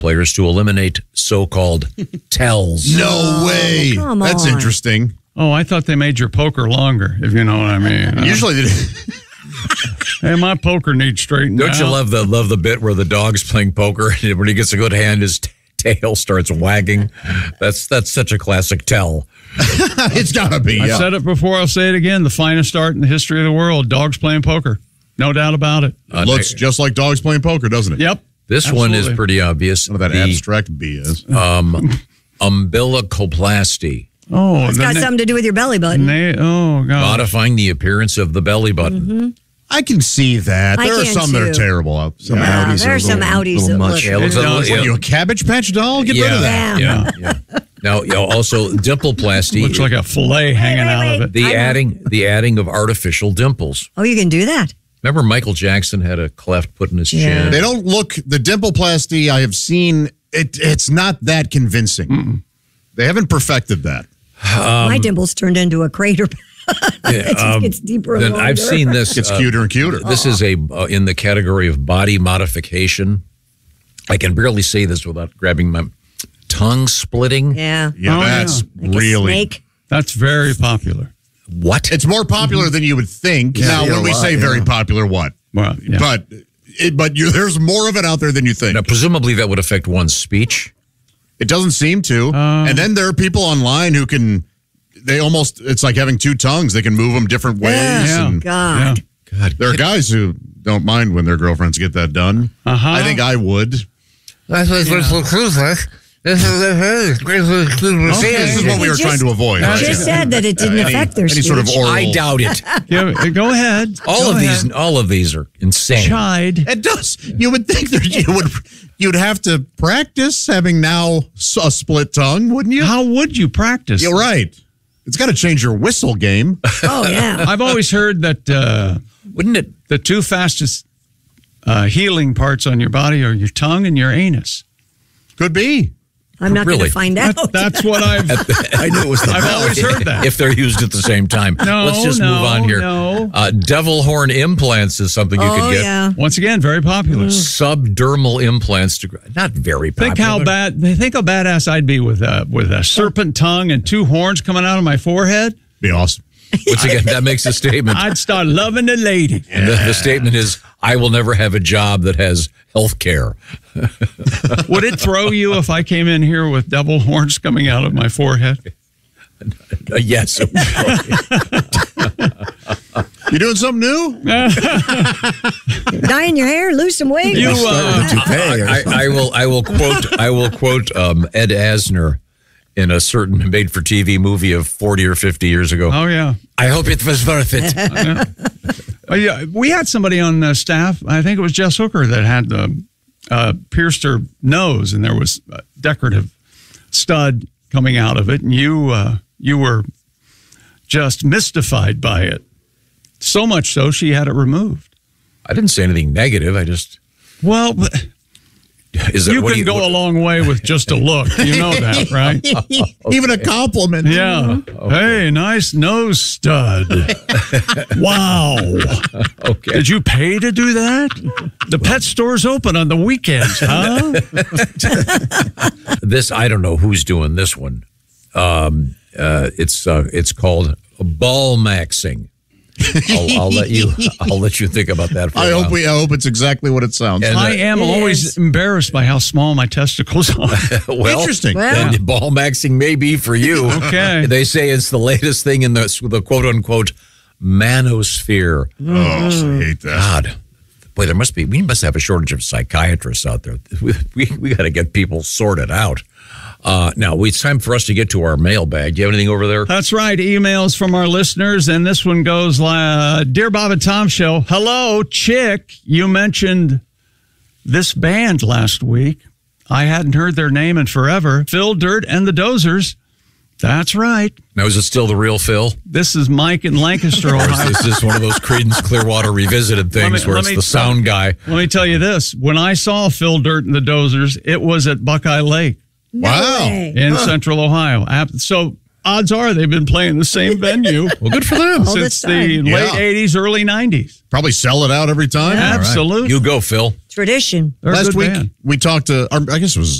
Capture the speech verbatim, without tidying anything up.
players to eliminate so-called tells. No way. come That's on. interesting. Oh, I thought they made your poker longer, if you know what I mean. Uh, Usually they hey, my poker needs straightened Don't out. you love the love the bit where the dog's playing poker and when he gets a good hand, his t- tail starts wagging? That's that's such a classic tell. it's got to be. I Yeah. said it before, I'll say it again. The finest art in the history of the world, dogs playing poker. No doubt about it. Uh, Looks just like dogs playing poker, doesn't it? Yep. This one is Absolutely. pretty obvious. None of that The, abstract B is. um, umbilicoplasty, Oh, It's the got na- something to do with your belly button. na- oh, God. modifying the appearance of the belly button. Mm-hmm. I can see that. I There are can some that are too. terrible. Out. Some Yeah, Audis there are are a some little- Audis little that much. look- Yeah, it looks a It little- does. What, yeah. are you a Cabbage Patch doll? Get rid of that. Yeah. Yeah, yeah. Now, you know, also dimpleplasty. Looks like a fillet hanging wait, out wait. of it. the I know. adding the adding of artificial dimples. Oh, you can do that? Remember Michael Jackson had a cleft put in his Yeah. chin? They don't look, the dimpleplasty I have seen, it, it's not that convincing. Mm-mm. They haven't perfected that. My dimples turned into a crater. it just um, gets deeper and Then longer. I've seen this. It's uh, cuter and cuter. This is a uh, in the category of body modification. I can barely say this without grabbing my tongue splitting. Yeah. Yeah, Oh, that's Like a really. snake. That's very popular. What? It's more popular than you would think. Yeah, now, yeah, when a we lot, say very yeah. popular, what? Well, yeah. But it, but you, there's more of it out there than you think. Now, presumably that would affect one's speech. It doesn't seem to. Um, and then there are people online who can, they almost, it's like having two tongues. They can move them different ways. Yeah. And God. Yeah. God, there are guys who don't mind when their girlfriends get that done. Uh-huh. I think I would. That's what Yeah. Cruz like. This is This is what we You were just- trying to avoid. You right? just said that it didn't Uh, any- affect their any speech. sort of oral. I doubt it. Yeah, go ahead. All Go of ahead. these, all of these are insane. Chide. It does. You would think that you would, you'd have to practice having now s- a split tongue, wouldn't you? How would you practice? You're right. It's got to change your whistle game. Oh, yeah. I've always heard that uh, Wouldn't it? the two fastest uh, healing parts on your body are your tongue and your anus. Could be. I'm not going Really? to find That, out. that's what I've. I knew it was the I've always heard that. If they're used at the same time. No, Let's just no, move on here. no. Uh, devil horn implants is something you oh, could get. yeah. Once again, very popular. Subdermal implants to not very popular. Think how bad. Think how badass I'd be with a with a serpent tongue and two horns coming out of my forehead. Be awesome. Once again, that makes a statement. I'd start loving the lady. And the, the statement is, I will never have a job that has health care. Would it throw you if I came in here with devil horns coming out of my forehead? Uh, yes. You doing something new? Dyeing your hair, lose some weight. You, Start uh, with a toupee or I, I will. I will quote. I will quote um, Ed Asner in a certain made-for-T V movie of forty or fifty years ago. Oh yeah. I hope it was worth it. Oh, yeah. We had somebody on the staff. I think it was Jess Hooker that had the uh, pierced her nose, and there was a decorative stud coming out of it, and you uh, you were just mystified by it. So much so, she had it removed. I didn't say anything negative. I just Well, but is that you what can do go a long way with just a look. You know that, right? Even a compliment. Yeah. Hey, nice nose stud. Wow. Okay. Did you pay to do that? The pet store's open on the weekends, huh? This I don't know who's doing this one. Um, uh, it's uh, it's called ball maxing. I'll, I'll let you. I'll let you think about that. For a I hope while. we. I hope it's exactly what it sounds. And, like. I am It always is. embarrassed by how small my testicles are. well, Interesting. Well- then ball maxing may be for you. Okay. They say it's the latest thing in the the quote unquote manosphere. Oh, I hate that. God, boy, there must be. We must have a shortage of psychiatrists out there. We we, we got to get people sorted out. Uh, now it's time for us to get to our mailbag. Do you have anything over there? That's right. Emails from our listeners. And this one goes, uh, Dear Bob and Tom Show, hello, Chick. You mentioned this band last week. I hadn't heard their name in forever. Phil Dirt and the Dozers. That's right. Now is it still the real Phil? This is Mike in Lancaster, Or Ohio. is this one of those Creedence Clearwater Revisited things Let me- where let it's me- the sound guy? Let me tell you this. When I saw Phil Dirt and the Dozers, it was at Buckeye Lake No Wow. way. in central Ohio. Ab- So odds are they've been playing the same venue Well, good for them. All this since the time. late Yeah. eighties, early nineties. Probably sell it out every time. Yeah. All right. Absolutely. You go, Phil. Tradition. They're a Last good week band. we talked to, or I guess it was